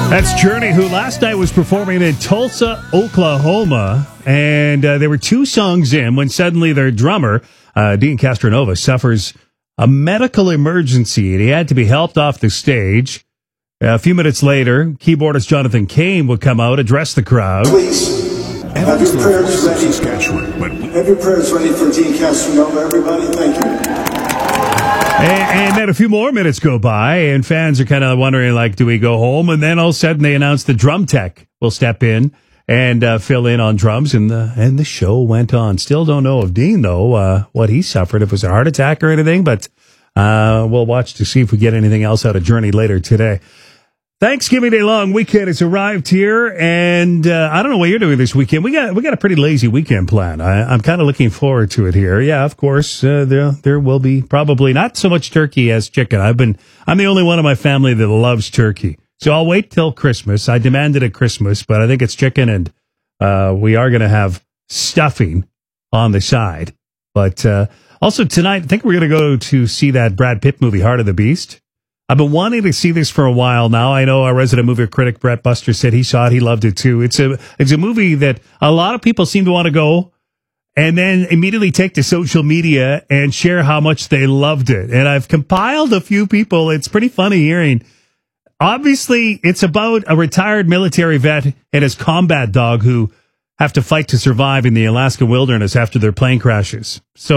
That's Journey, who last night was performing in Tulsa, Oklahoma, and they were 2 songs in when suddenly their drummer, Dean Castronova, suffers a medical emergency, and he had to be helped off the stage. A few minutes later, keyboardist Jonathan Cain would come out, address the crowd. Please, have your prayers ready. Have your prayers ready for Dean Castronova, everybody. Thank you. And then a few more minutes go by, and fans are kind of wondering, like, do we go home? And then all of a sudden they announce the drum tech will step in and fill in on drums, and the show went on. Still don't know of Dean, though, what he suffered, if it was a heart attack or anything, but we'll watch to see if we get anything else out of Journey later today. Thanksgiving Day long weekend has arrived here, and I don't know what you're doing this weekend. We got a pretty lazy weekend plan. I'm kind of looking forward to it here. Yeah, of course, there will be probably not so much turkey as chicken. I'm the only one in my family that loves turkey, so I'll wait till Christmas. I demanded at Christmas, but I think it's chicken, and we are going to have stuffing on the side. But also tonight, I think we're going to go to see that Brad Pitt movie, Heart of the Beast. I've been wanting to see this for a while now. I know our resident movie critic, Brett Buster, said he saw it. He loved it, too. It's a movie that a lot of people seem to want to go and then immediately take to social media and share how much they loved it. And I've compiled a few people. It's pretty funny hearing. Obviously, it's about a retired military vet and his combat dog who have to fight to survive in the Alaska wilderness after their plane crashes. So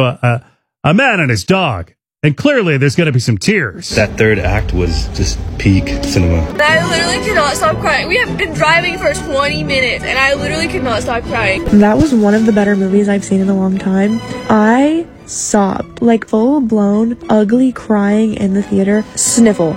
a man and his dog. And clearly, there's going to be some tears. That third act was just peak cinema. I literally could not stop crying. We have been driving for 20 minutes, and I literally could not stop crying. That was one of the better movies I've seen in a long time. I sobbed, like full-blown, ugly crying in the theater. Sniffle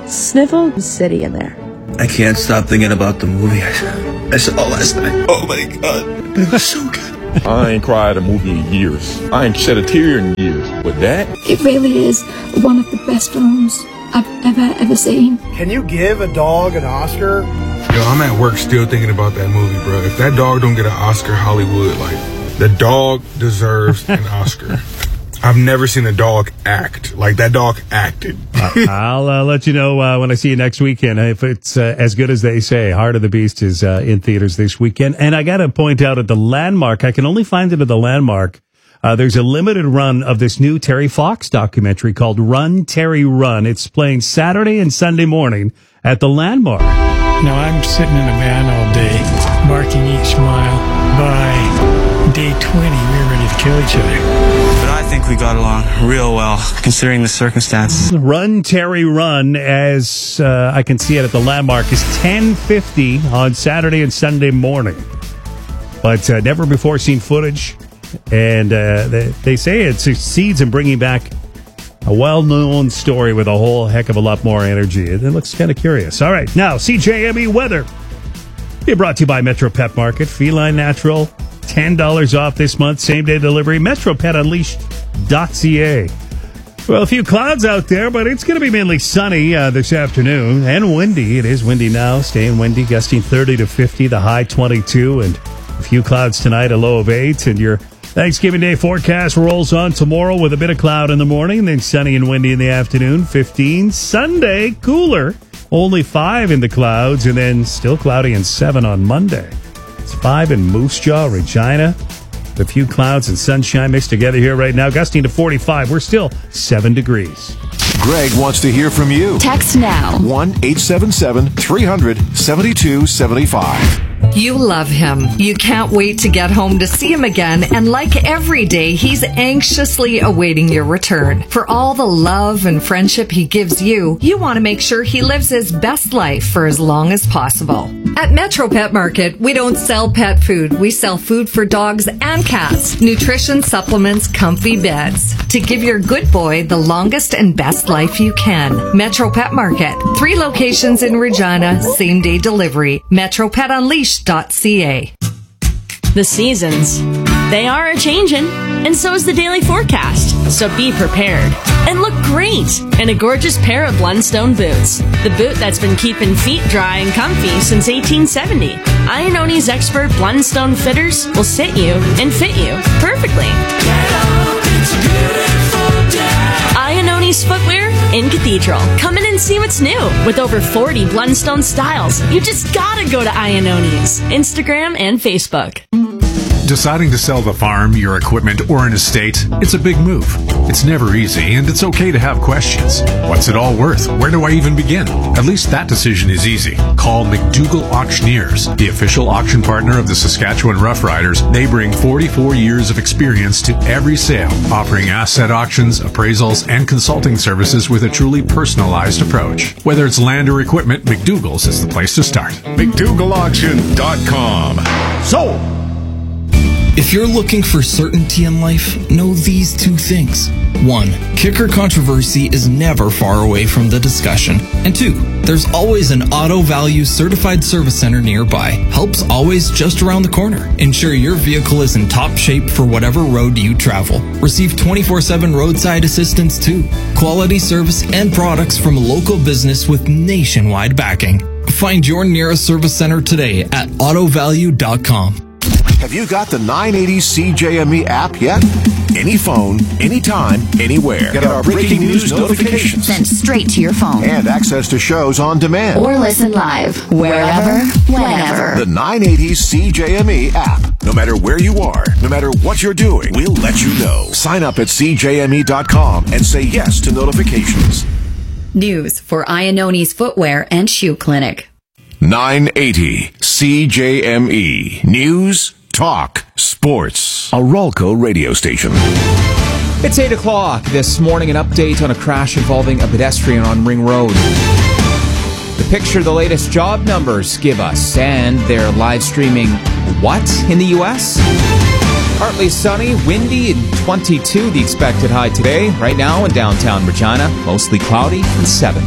city in there. I can't stop thinking about the movie I saw last night. Oh my God, it was so good. I ain't cried a movie in years. I ain't shed a tear in years. With that, it really is one of the best films I've ever seen. Can you give a dog an Oscar? Yo, I'm at work still thinking about that movie, bro. If that dog don't get an Oscar, Hollywood, like, the dog deserves an Oscar. I've never seen a dog act like that. Dog acted. I'll let you know when I see you next weekend if it's as good as they say. Heart of the Beast is in theaters this weekend. And I got to point out at the Landmark, I can only find it at the Landmark. There's a limited run of this new Terry Fox documentary called Run, Terry, Run. It's playing Saturday and Sunday morning at the Landmark. Now I'm sitting in a van all day, marking each mile. By day 20, we're ready to kill each other. I think we got along real well, considering the circumstances. Run, Terry, Run, as I can see it at the Landmark, is 10:50 on Saturday and Sunday morning. But never before seen footage. And they say it succeeds in bringing back a well-known story with a whole heck of a lot more energy. It looks kind of curious. All right, now, CJME weather. Be brought to you by Metro Pet Market. Feline Natural, $10 off this month. Same-day delivery. MetroPetUnleashed.ca. Well, a few clouds out there, but it's going to be mainly sunny this afternoon and windy. It is windy now, staying windy, gusting 30 to 50, the high 22, and a few clouds tonight, a low of 8. And your Thanksgiving Day forecast rolls on tomorrow with a bit of cloud in the morning, then sunny and windy in the afternoon, 15. Sunday, cooler, only 5 in the clouds, and then still cloudy and 7 on Monday. It's 5 in Moose Jaw, Regina. A few clouds and sunshine mixed together here right now, gusting to 45. We're still 7 degrees. Greg wants to hear from you. Text now. 1-877-300-7275. You love him. You can't wait to get home to see him again. And like every day, he's anxiously awaiting your return. For all the love and friendship he gives you, you want to make sure he lives his best life for as long as possible. At Metro Pet Market, we don't sell pet food. We sell food for dogs and cats, nutrition, supplements, comfy beds. To give your good boy the longest and best life you can. Metro Pet Market. 3 locations in Regina, same-day delivery. MetroPetUnleashed.ca. The seasons, they are a-changin', and so is the daily forecast. So be prepared and look great in a gorgeous pair of Blundstone boots. The boot that's been keeping feet dry and comfy since 1870. Ianoni's expert Blundstone fitters will sit you and fit you perfectly. Ianoni Ianone's Footwear in Cathedral. Come in and see what's new. With over 40 Blundstone styles, you just gotta go to Ianone's. Instagram and Facebook. Deciding to sell the farm, your equipment, or an estate, it's a big move. It's never easy, and it's okay to have questions. What's it all worth? Where do I even begin? At least that decision is easy. Call McDougall Auctioneers, the official auction partner of the Saskatchewan Roughriders. They bring 44 years of experience to every sale, offering asset auctions, appraisals, and consulting services with a truly personalized approach. Whether it's land or equipment, McDougall's is the place to start. McDougallAuction.com. Sold! If you're looking for certainty in life, know these two things. 1. Kicker controversy is never far away from the discussion. And 2. There's always an Auto Value certified service center nearby. Help's always just around the corner. Ensure your vehicle is in top shape for whatever road you travel. Receive 24/7 roadside assistance too. Quality service and products from a local business with nationwide backing. Find your nearest service center today at autovalue.com. Have you got the 980 CJME app yet? Any phone, anytime, anywhere. Get our breaking news notifications sent straight to your phone. And access to shows on demand. Or listen live, wherever, whenever. The 980 CJME app. No matter where you are, no matter what you're doing, we'll let you know. Sign up at CJME.com and say yes to notifications. News for Ianone's Footwear and Shoe Clinic. 980 CJME. News, talk, sports. A Ralco radio station. It's 8 o'clock. This morning, an update on a crash involving a pedestrian on Ring Road. The picture the latest job numbers give us, and they're live streaming what in the U.S.? Partly sunny, windy, and 22 the expected high today. Right now in downtown Regina, mostly cloudy and 7.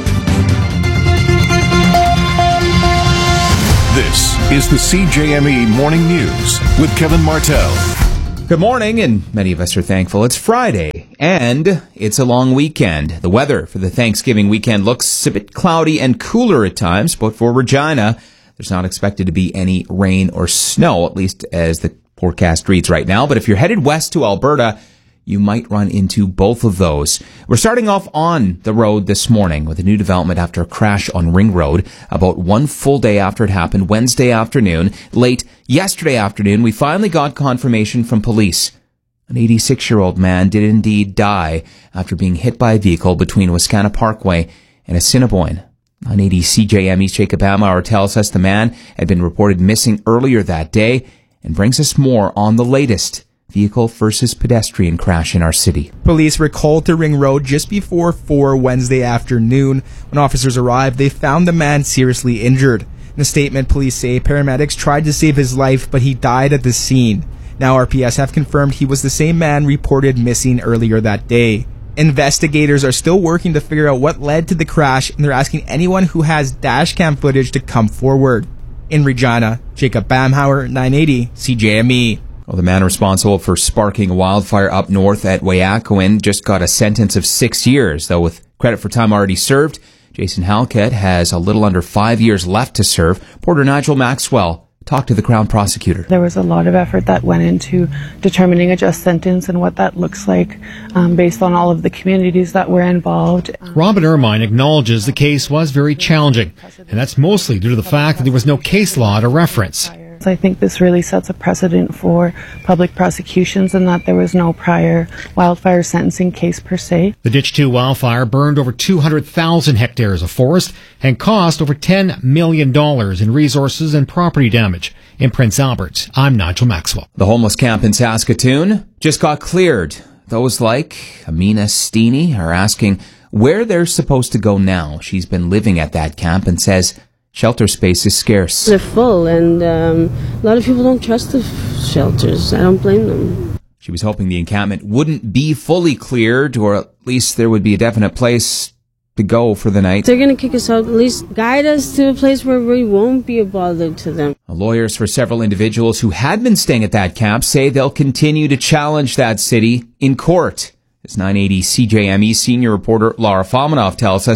This is the CJME Morning News with Kevin Martell. Good morning, and many of us are thankful it's Friday, and it's a long weekend. The weather for the Thanksgiving weekend looks a bit cloudy and cooler at times, but for Regina, there's not expected to be any rain or snow, at least as the forecast reads right now. But if you're headed west to Alberta, you might run into both of those. We're starting off on the road this morning with a new development after a crash on Ring Road about one full day after it happened, Wednesday afternoon. Late yesterday afternoon, we finally got confirmation from police. An 86-year-old man did indeed die after being hit by a vehicle between Wascana Parkway and Assiniboine. 980 CJME's Jacob Amauer tells us the man had been reported missing earlier that day and brings us more on the latest vehicle versus pedestrian crash in our city. Police were called to Ring Road just before 4 Wednesday afternoon. When officers arrived, they found the man seriously injured. In a statement, police say paramedics tried to save his life, but he died at the scene. Now RPS have confirmed he was the same man reported missing earlier that day. Investigators are still working to figure out what led to the crash, and they're asking anyone who has dashcam footage to come forward. In Regina, Jacob Bamhauer, 980 CJME. Well, the man responsible for sparking a wildfire up north at Wayakowin just got a sentence of 6 years, though with credit for time already served. Jason Halkett has a little under 5 years left to serve. Reporter Nigel Maxwell talked to the Crown Prosecutor. There was a lot of effort that went into determining a just sentence and what that looks like based on all of the communities that were involved. Robin Ermine acknowledges the case was very challenging, and that's mostly due to the fact that there was no case law to reference. I think this really sets a precedent for public prosecutions in that there was no prior wildfire sentencing case per se. The Ditch 2 wildfire burned over 200,000 hectares of forest and cost over $10 million in resources and property damage. In Prince Albert, I'm Nigel Maxwell. The homeless camp in Saskatoon just got cleared. Those like Amina Steeny are asking where they're supposed to go now. She's been living at that camp and says shelter space is scarce. They're full, and a lot of people don't trust the shelters. I don't blame them. She was hoping the encampment wouldn't be fully cleared, or at least there would be a definite place to go for the night. They're going to kick us out, at least guide us to a place where we won't be a bother to them. Lawyers for several individuals who had been staying at that camp say they'll continue to challenge that city in court. As 980 CJME senior reporter Laura Fominov tells us,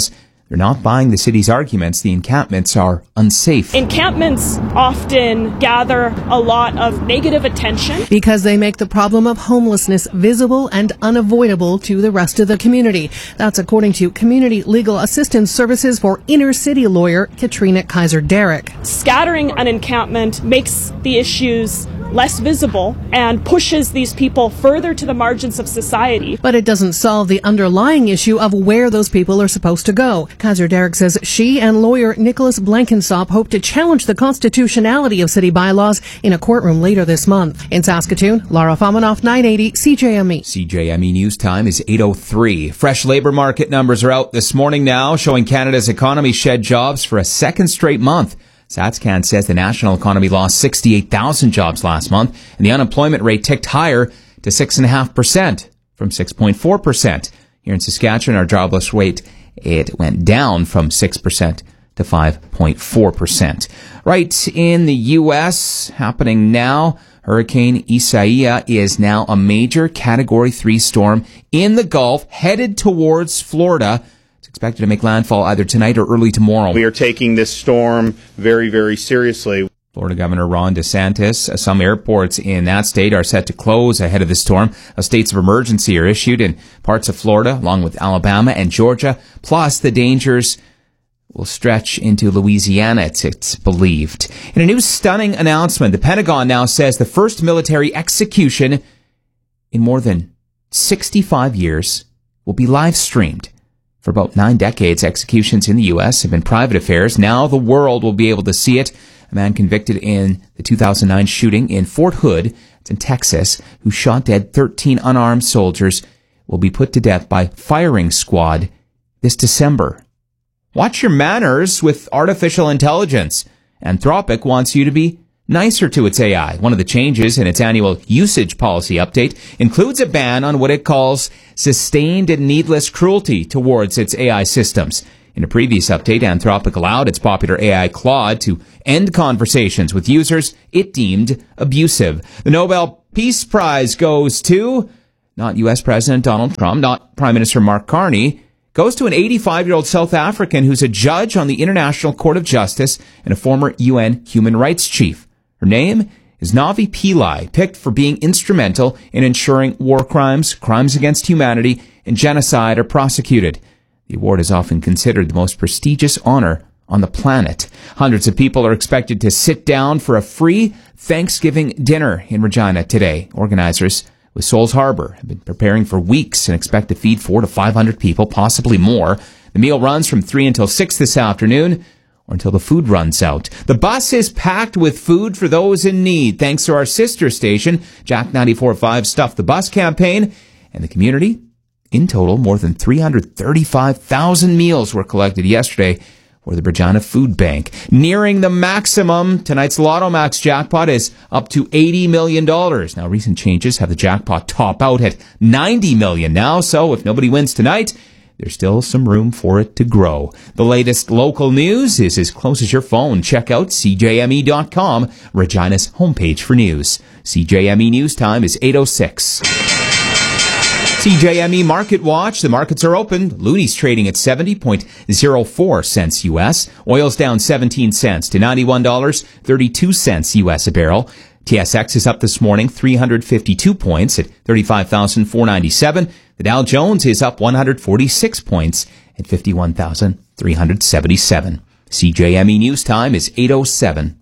they're not buying the city's arguments the encampments are unsafe. Encampments often gather a lot of negative attention because they make the problem of homelessness visible and unavoidable to the rest of the community. That's according to Community Legal Assistance Services for Inner City lawyer Katrina Kaiser-Derrick. Scattering an encampment makes the issues less visible and pushes these people further to the margins of society. But it doesn't solve the underlying issue of where those people are supposed to go. Kaiser-Derrick says she and lawyer Nicholas Blankensop hope to challenge the constitutionality of city bylaws in a courtroom later this month. In Saskatoon, Lara Famanoff, 980 CJME. CJME News Time is 8:03. Fresh labor market numbers are out this morning now, showing Canada's economy shed jobs for a second straight month. StatsCan says the national economy lost 68,000 jobs last month, and the unemployment rate ticked higher to 6.5% from 6.4%. Here in Saskatchewan, our jobless rate, it went down from 6% to 5.4%. Right in the U.S., happening now, Hurricane Isaiah is now a major Category 3 storm in the Gulf, headed towards Florida. Expected to make landfall either tonight or early tomorrow. We are taking this storm very, very seriously. Florida Governor Ron DeSantis, some airports in that state are set to close ahead of the storm. States of emergency are issued in parts of Florida, along with Alabama and Georgia. Plus, the dangers will stretch into Louisiana, it's believed. In a new stunning announcement, the Pentagon now says the first military execution in more than 65 years will be live streamed. For about 9 decades, executions in the U.S. have been private affairs. Now the world will be able to see it. A man convicted in the 2009 shooting in Fort Hood, it's in Texas, who shot dead 13 unarmed soldiers, will be put to death by firing squad this December. Watch your manners with artificial intelligence. Anthropic wants you to be nicer to its AI. One of the changes in its annual usage policy update includes a ban on what it calls sustained and needless cruelty towards its AI systems. In a previous update, Anthropic allowed its popular AI Claude to end conversations with users it deemed abusive. The Nobel Peace Prize goes to not U.S. President Donald Trump, not Prime Minister Mark Carney, goes to an 85-year-old South African who's a judge on the International Court of Justice and a former UN human rights chief. Her name is Navi Pillai, picked for being instrumental in ensuring war crimes, crimes against humanity, and genocide are prosecuted. The award is often considered the most prestigious honor on the planet. Hundreds of people are expected to sit down for a free Thanksgiving dinner in Regina today. Organizers with Souls Harbor have been preparing for weeks and expect to feed 400 to 500 people, possibly more. The meal runs from 3 until 6 this afternoon, or until the food runs out. The bus is packed with food for those in need, thanks to our sister station, Jack 94.5 Stuff the Bus campaign, and the community. In total, more than 335,000 meals were collected yesterday for the Regina Food Bank. Nearing the maximum, tonight's Lotto Max jackpot is up to $80 million. Now, recent changes have the jackpot top out at $90 million now, so if nobody wins tonight, there's still some room for it to grow. The latest local news is as close as your phone. Check out CJME.com, Regina's homepage for news. CJME News Time is 8:06. CJME Market Watch. The markets are open. Looney's trading at 70.04 cents U.S. Oil's down 17 cents to $91.32 U.S. a barrel. TSX is up this morning 352 points at 35,497. The Dow Jones is up 146 points at 51,377. CJME News Time is 8:07.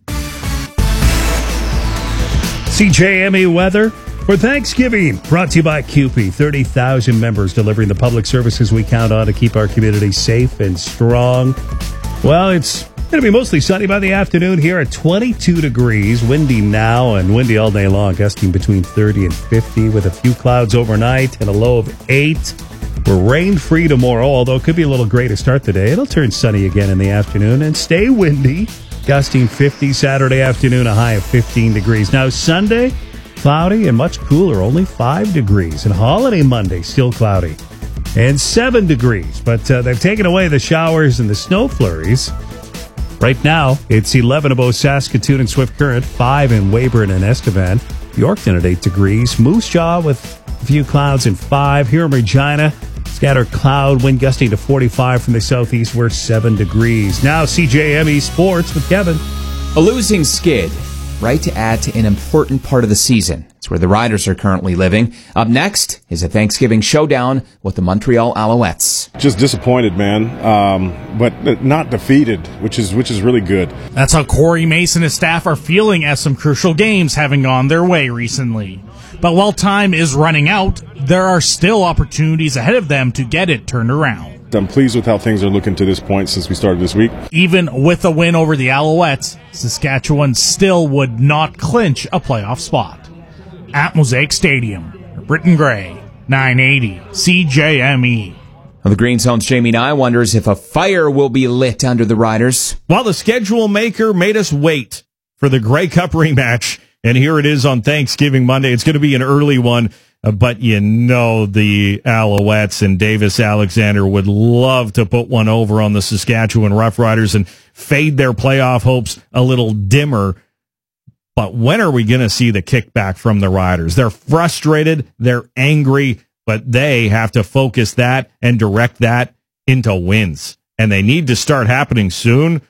CJME weather for Thanksgiving, brought to you by CUPE. 30,000 members delivering the public services we count on to keep our community safe and strong. Well, it's going to be mostly sunny by the afternoon here at 22 degrees. Windy now and windy all day long, gusting between 30 and 50 with a few clouds overnight and a low of 8. We're rain-free tomorrow, although it could be a little gray to start the day. It'll turn sunny again in the afternoon and stay windy, gusting 50 Saturday afternoon, a high of 15 degrees. Now, Sunday, cloudy and much cooler, only 5 degrees. And holiday Monday, still cloudy and 7 degrees. But they've taken away the showers and the snow flurries. Right now, it's 11 above Saskatoon and Swift Current, 5 in Weyburn and Estevan, Yorkton at 8 degrees, Moose Jaw with a few clouds and 5. Here in Regina, Scattered cloud, wind gusting to 45 from the southeast. We're 7 degrees. Now CJME Sports with Kevin. A losing skid right at an important part of the season. It's where the Riders are currently living. Up next is a Thanksgiving showdown with the Montreal Alouettes. Just disappointed, man, but not defeated, which is really good. That's how Corey Mason and his staff are feeling as some crucial games having gone their way recently. But while time is running out, there are still opportunities ahead of them to get it turned around. I'm pleased with how things are looking to this point since we started this week. Even with a win over the Alouettes, Saskatchewan still would not clinch a playoff spot. At Mosaic Stadium, Britton Gray, 980 CJME. Well, the Green Zone's Jamie Nye wonders if a fire will be lit under the Riders. Well, the schedule maker made us wait for the Grey Cup rematch, and here it is on Thanksgiving Monday. It's going to be an early one. But the Alouettes and Davis Alexander would love to put one over on the Saskatchewan Roughriders and fade their playoff hopes a little dimmer. But when are we going to see the kickback from the Riders? They're frustrated, they're angry, but they have to focus that and direct that into wins. And they need to start happening soon,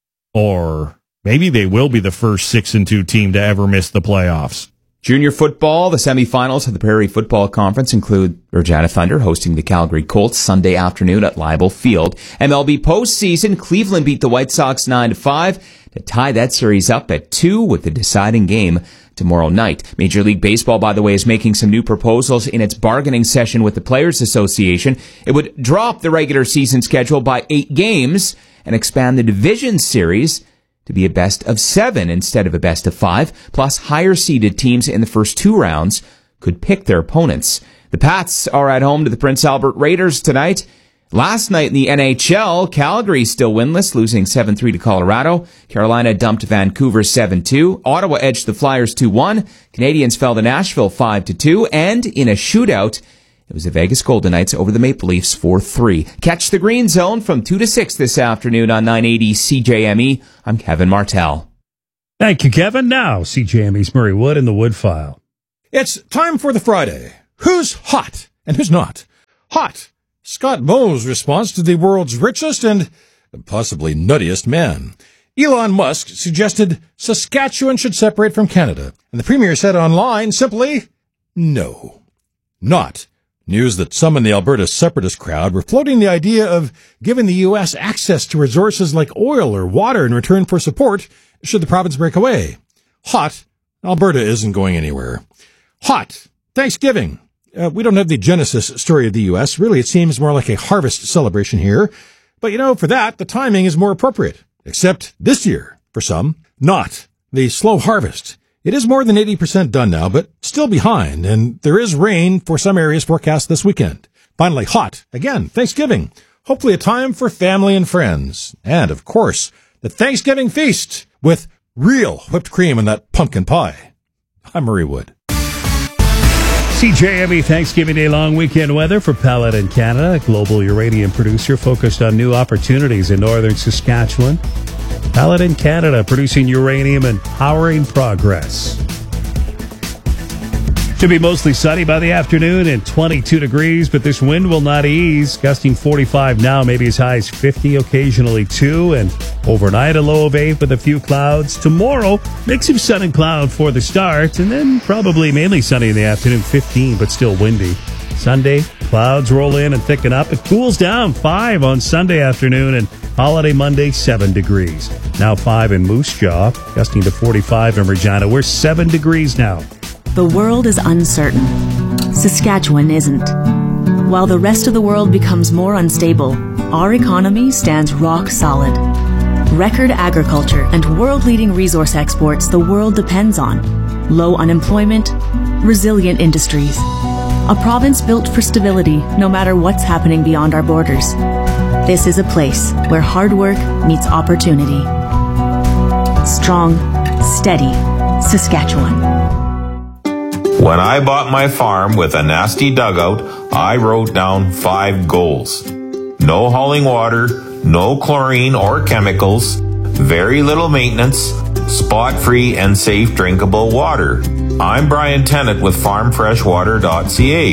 or maybe they will be the first 6-2 team to ever miss the playoffs. Junior football, the semifinals of the Prairie Football Conference include Regina Thunder hosting the Calgary Colts Sunday afternoon at Leibel Field. MLB postseason, Cleveland beat the White Sox 9-5 to tie that series up at 2 with the deciding game tomorrow night. Major League Baseball, by the way, is making some new proposals in its bargaining session with the Players Association. It would drop the regular season schedule by 8 games and expand the division series to be a best of 7 instead of a best of 5, plus higher seeded teams in the first 2 rounds could pick their opponents. The Pats are at home to the Prince Albert Raiders tonight. Last night in the NHL, Calgary still winless, losing 7-3 to Colorado. Carolina dumped Vancouver 7-2. Ottawa edged the Flyers 2-1. Canadians fell to Nashville 5-2. And in a shootout, it was the Vegas Golden Knights over the Maple Leafs 4-3. Catch the Green Zone from 2 to 6 this afternoon on 980 CJME. I'm Kevin Martell. Thank you, Kevin. Now, CJME's Murray Wood in the Wood File. It's time for the Friday. Who's hot and who's not? Hot. Scott Moe's response to the world's richest and possibly nuttiest man. Elon Musk suggested Saskatchewan should separate from Canada. And the Premier said online simply, no. Not. News that some in the Alberta separatist crowd were floating the idea of giving the U.S. access to resources like oil or water in return for support should the province break away. Hot. Alberta isn't going anywhere. Hot. Thanksgiving. We don't have the Genesis story of the U.S. Really, it seems more like a harvest celebration here. But, for that, the timing is more appropriate. Except this year, for some, not. The slow harvest. It is more than 80% done now, but still behind, and there is rain for some areas forecast this weekend. Finally, hot. Again, Thanksgiving. Hopefully a time for family and friends. And, of course, the Thanksgiving feast with real whipped cream and that pumpkin pie. I'm Murray Wood. CJME Thanksgiving Day long weekend weather for Paladin Canada, a global uranium producer focused on new opportunities in northern Saskatchewan. Paladin Canada, producing uranium and powering progress. To be mostly sunny by the afternoon and 22 degrees, but this wind will not ease. Gusting 45 now, maybe as high as 50, occasionally 2. And overnight, a low of 8 with a few clouds. Tomorrow, mix of sun and cloud for the start, and then probably mainly sunny in the afternoon, 15, but still windy. Sunday, clouds roll in and thicken up. It cools down 5 on Sunday afternoon, and holiday Monday, 7 degrees. Now 5 in Moose Jaw, gusting to 45 in Regina. We're 7 degrees now. The world is uncertain. Saskatchewan isn't. While the rest of the world becomes more unstable, our economy stands rock solid. Record agriculture and world-leading resource exports the world depends on. Low unemployment, resilient industries. A province built for stability no matter what's happening beyond our borders. This is a place where hard work meets opportunity. Strong, steady Saskatchewan. When I bought my farm with a nasty dugout, I wrote down 5 goals. No hauling water, no chlorine or chemicals, very little maintenance, spot-free and safe drinkable water. I'm Brian Tennant with FarmFreshWater.ca.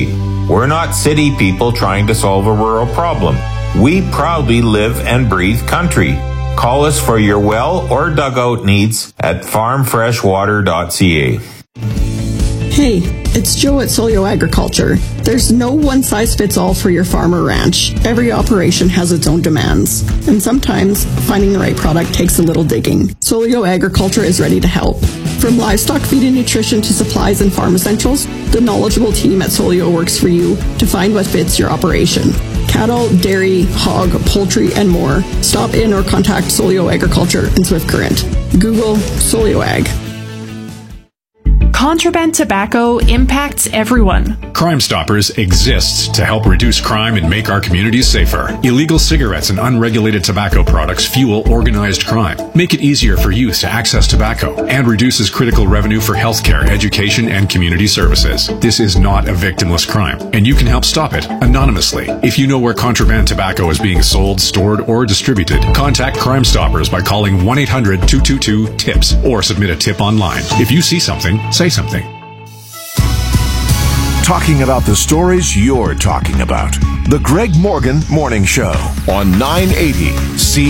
We're not city people trying to solve a rural problem. We proudly live and breathe country. Call us for your well or dugout needs at farmfreshwater.ca. Hey, it's Joe at Solio Agriculture. There's no one-size-fits-all for your farm or ranch. Every operation has its own demands, and sometimes finding the right product takes a little digging. Solio Agriculture is ready to help. From livestock feed and nutrition to supplies and farm essentials, the knowledgeable team at Solio works for you to find what fits your operation. Cattle, dairy, hog, poultry, and more. Stop in or contact Solio Agriculture in Swift Current. Google Solio Ag. Contraband tobacco impacts everyone. Crime Stoppers exists to help reduce crime and make our communities safer. Illegal cigarettes and unregulated tobacco products fuel organized crime, make it easier for youth to access tobacco, and reduces critical revenue for healthcare, education, and community services. This is not a victimless crime, and you can help stop it anonymously. If you know where contraband tobacco is being sold, stored, or distributed, contact Crime Stoppers by calling 1-800-222-TIPS or submit a tip online. If you see something, say something. Talking about the stories you're talking about. The Greg Morgan Morning Show on 980 C.